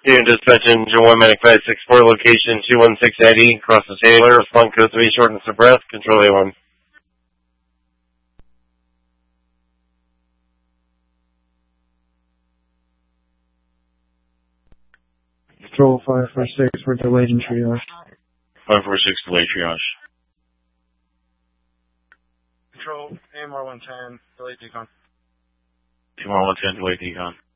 Student dispatch engine 1 Medic 564, location 216 ID, cross the Sailor, respond code 3, shortness of breath, control A1. Control 546, we're delayed in triage. 546, delayed triage. Control, AMR 110, delayed decon. AMR 110, delayed decon.